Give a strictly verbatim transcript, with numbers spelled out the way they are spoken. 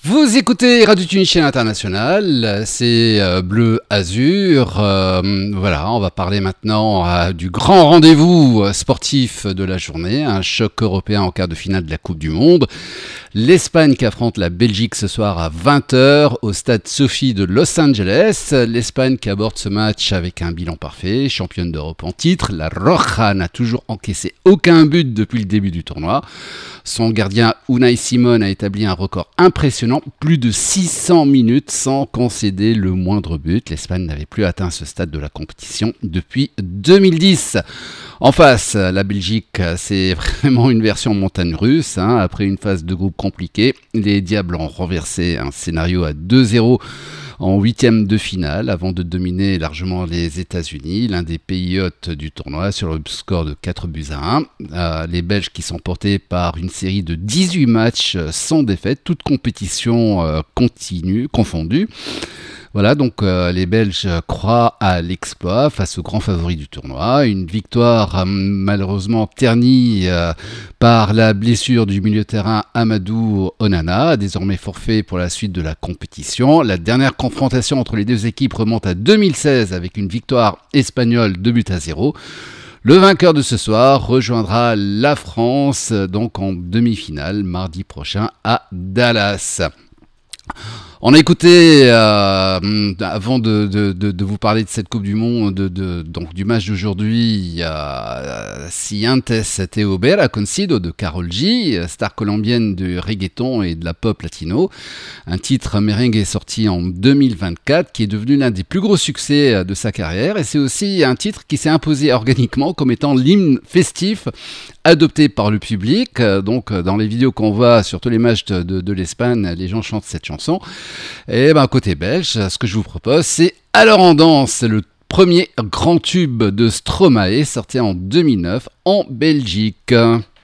Vous écoutez Radio Tunis chaîne internationale, c'est euh, Bleu Azur. Euh, voilà, on va parler maintenant euh, du grand rendez-vous euh, sportif de la journée, un choc européen en quart de finale de la Coupe du Monde. L'Espagne qui affronte la Belgique ce soir à vingt heures au stade Sophie de Los Angeles. L'Espagne qui aborde ce match avec un bilan parfait, championne d'Europe en titre. La Roja n'a toujours encaissé aucun but depuis le début du tournoi. Son gardien Unai Simon a établi un record impressionnant, plus de six cents minutes sans concéder le moindre but. L'Espagne n'avait plus atteint ce stade de la compétition depuis deux mille dix. En face, la Belgique, c'est vraiment une version montagne russe. Hein. Après une phase de groupe compliquée, les Diables ont renversé un scénario à deux zéro en huitième de finale avant de dominer largement les États-Unis, l'un des pays hôtes du tournoi, sur le score de quatre buts à un. Euh, les Belges qui sont portés par une série de dix-huit matchs sans défaite, toute compétition euh, continue, confondue. Voilà, donc euh, les Belges croient à l'exploit face aux grands favoris du tournoi. Une victoire euh, malheureusement ternie euh, par la blessure du milieu de terrain Amadou Onana, désormais forfait pour la suite de la compétition. La dernière confrontation entre les deux équipes remonte à deux mille seize avec une victoire espagnole deux buts à zéro. Le vainqueur de ce soir rejoindra la France donc en demi-finale mardi prochain à Dallas. On a écouté, euh, avant de, de, de, de vous parler de cette Coupe du Monde, de, de, donc du match d'aujourd'hui, euh, Sientes te Obera Concido de Karol G, star colombienne du reggaeton et de la pop latino. Un titre merengue est sorti en deux mille vingt-quatre, qui est devenu l'un des plus gros succès de sa carrière. Et c'est aussi un titre qui s'est imposé organiquement comme étant l'hymne festif adopté par le public. Donc dans les vidéos qu'on voit sur tous les matchs de, de, de l'Espagne, les gens chantent cette chanson. Et ben côté belge, ce que je vous propose, c'est Alors en danse, le premier grand tube de Stromae sorti en deux mille neuf en Belgique.